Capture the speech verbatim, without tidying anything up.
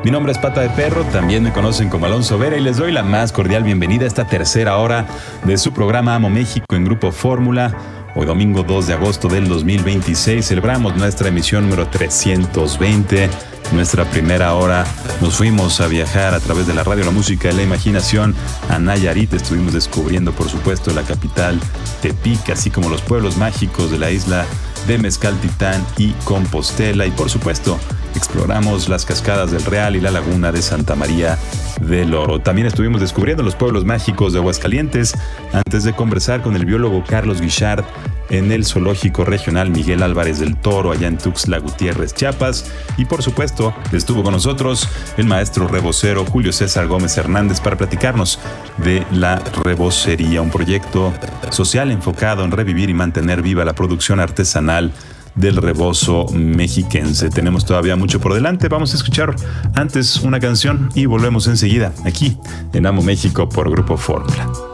Mi nombre es Pata de Perro, también me conocen como Alonso Vera y les doy la más cordial bienvenida a esta tercera hora de su programa Amo México en Grupo Fórmula. Hoy domingo dos de agosto del dos mil veintiséis celebramos nuestra emisión número trescientos veinte. Nuestra primera hora nos fuimos a viajar a través de la radio, la música y la imaginación a Nayarit. Estuvimos descubriendo, por supuesto, la capital Tepic, así como los pueblos mágicos de la isla de Mezcaltitán y Compostela. Y por supuesto, exploramos las cascadas del Real y la laguna de Santa María del Oro. También estuvimos descubriendo los pueblos mágicos de Aguascalientes antes de conversar con el biólogo Carlos Guichard en el Zoológico Regional Miguel Álvarez del Toro, allá en Tuxtla Gutiérrez, Chiapas. Y por supuesto, estuvo con nosotros el maestro rebocero Julio César Gómez Hernández para platicarnos de la rebocería, un proyecto social enfocado en revivir y mantener viva la producción artesanal del rebozo mexiquense. Tenemos todavía mucho por delante. Vamos a escuchar antes una canción y volvemos enseguida aquí en Amo México por Grupo Fórmula.